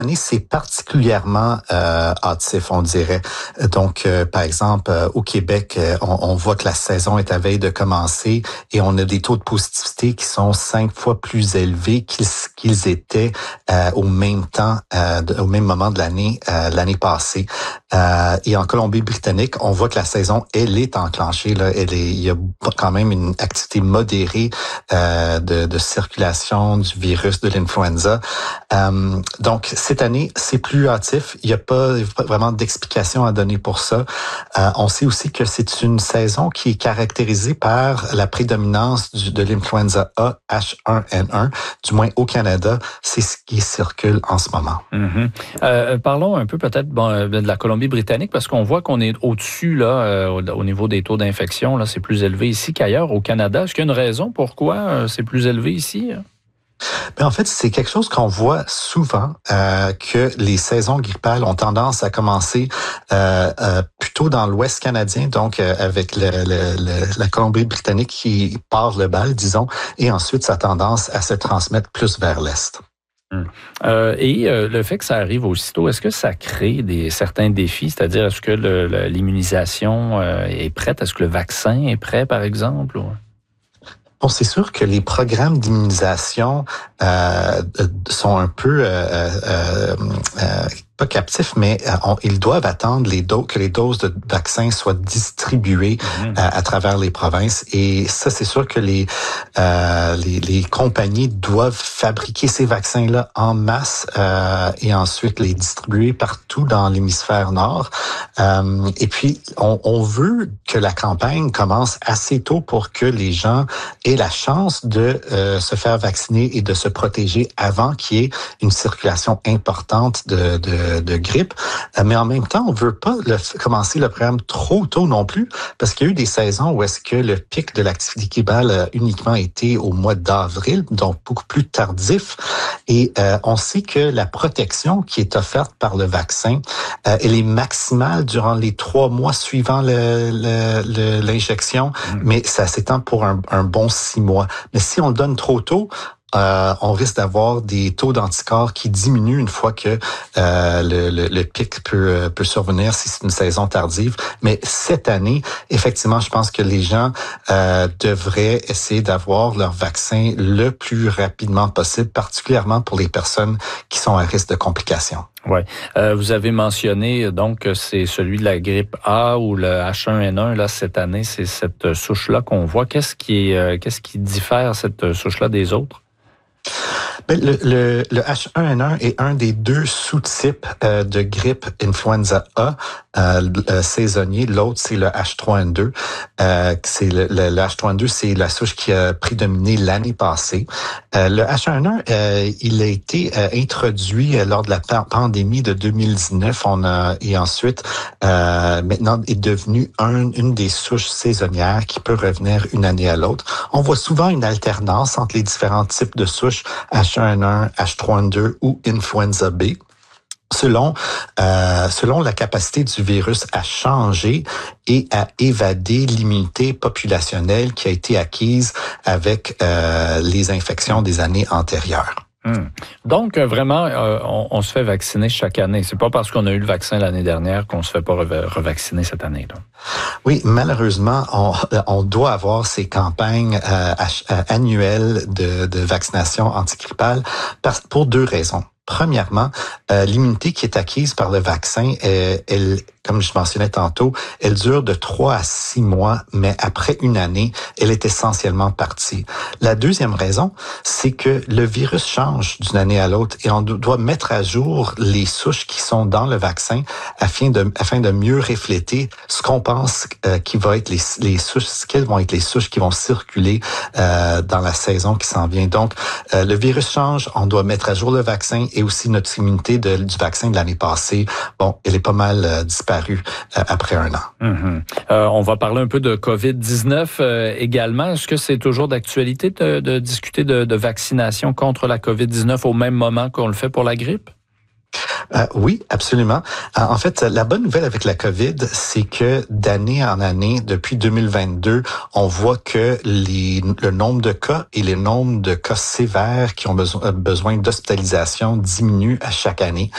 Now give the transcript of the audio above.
c'est particulièrement hâtif, on dirait. Donc, par exemple, au Québec, on voit que la saison est à veille de commencer et on a des taux de positivité qui sont 5 fois plus élevés qu'ils étaient au même temps, au même moment de l'année passée. Et en Colombie-Britannique, on voit que la saison, elle est enclenchée. Là, il y a quand même une activité modérée de circulation du virus de l'influenza. Donc, cette année, c'est plus hâtif. Il n'y a pas vraiment d'explication à donner pour ça. On sait aussi que c'est une saison qui est caractérisée par la prédominance de l'influenza A H1N1. Du moins au Canada, c'est ce qui circule en ce moment. Mm-hmm. Parlons un peu peut-être de la Colombie-Britannique parce qu'on voit qu'on est au-dessus là au niveau des taux d'infection. Là, c'est plus élevé ici qu'ailleurs au Canada. Est-ce qu'il y a une raison pourquoi c'est plus élevé ici? Mais en fait, c'est quelque chose qu'on voit souvent, que les saisons grippales ont tendance à commencer plutôt dans l'Ouest canadien, donc avec la Colombie-Britannique qui part le bal, disons, et ensuite ça a tendance à se transmettre plus vers l'Est. Le fait que ça arrive aussitôt, est-ce que ça crée certains défis? C'est-à-dire, est-ce que l'immunisation est prête? Est-ce que le vaccin est prêt, par exemple? Bon, c'est sûr que les programmes d'immunisation sont un peu pas captifs, mais ils doivent attendre que les doses de vaccins soient distribuées à travers les provinces. Et ça, c'est sûr que les compagnies doivent fabriquer ces vaccins-là en masse et ensuite les distribuer partout dans l'hémisphère nord. Et puis, on veut que la campagne commence assez tôt pour que les gens aient la chance de se faire vacciner et de se protéger avant qu'il y ait une circulation importante de grippe. Mais en même temps, on veut pas commencer le programme trop tôt non plus, parce qu'il y a eu des saisons où est-ce que le pic de l'activité grippale a uniquement été au mois d'avril, donc beaucoup plus tardif. Et on sait que la protection qui est offerte par le vaccin, elle est maximale durant les 3 mois suivant l'injection, mais ça s'étend pour un bon 6 mois. Mais si on le donne trop tôt, on risque d'avoir des taux d'anticorps qui diminuent une fois que le pic peut survenir si c'est une saison tardive. Mais cette année, effectivement, je pense que les gens devraient essayer d'avoir leur vaccin le plus rapidement possible, particulièrement pour les personnes qui sont à risque de complications. Oui. Vous avez mentionné donc que c'est celui de la grippe A ou le H1N1 là cette année, c'est cette souche-là qu'on voit. Qu'est-ce qui diffère cette souche-là des autres? Le H1N1 est un des 2 sous-types de grippe influenza A saisonnier. L'autre, c'est le H3N2. C'est le H3N2, c'est la souche qui a prédominé l'année passée. Le H1N1, il a été introduit lors de la pandémie de 2019. Et ensuite, maintenant, est devenu une des souches saisonnières qui peut revenir une année à l'autre. On voit souvent une alternance entre les différents types de souches H1N1, H3N2 ou influenza B. Selon la capacité du virus à changer et à évader l'immunité populationnelle qui a été acquise avec les infections des années antérieures. Donc, vraiment, on se fait vacciner chaque année. C'est pas parce qu'on a eu le vaccin l'année dernière qu'on se fait pas revacciner cette année, là. Oui, malheureusement, on doit avoir ces campagnes annuelles de vaccination antigrippale pour 2 raisons. Premièrement, l'immunité qui est acquise par le vaccin, elle, comme je mentionnais tantôt, elle dure de 3 à 6 mois, mais après une année, elle est essentiellement partie. La deuxième raison, c'est que le virus change d'une année à l'autre et on doit mettre à jour les souches qui sont dans le vaccin afin de mieux refléter ce qu'on pense qui va être les souches, quelles vont être les souches qui vont circuler dans la saison qui s'en vient. Donc, le virus change, on doit mettre à jour le vaccin et aussi notre immunité du vaccin de l'année passée. Bon, elle est pas mal disparue après 1 an. On va parler un peu de COVID-19 également. Est-ce que c'est toujours d'actualité de discuter de vaccination contre la COVID-19 au même moment qu'on le fait pour la grippe? Oui, absolument. En fait, la bonne nouvelle avec la COVID, c'est que d'année en année, depuis 2022, on voit que le nombre de cas et le nombre de cas sévères qui ont besoin d'hospitalisation diminue à chaque année.